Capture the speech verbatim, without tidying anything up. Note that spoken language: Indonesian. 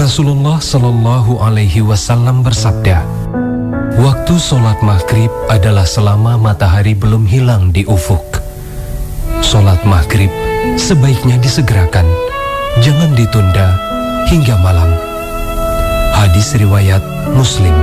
Rasulullah Shallallahu Alaihi Wasallam bersabda, waktu sholat maghrib adalah selama matahari belum hilang di ufuk. Sholat maghrib sebaiknya disegerakan, jangan ditunda hingga malam. Hadis riwayat Muslim.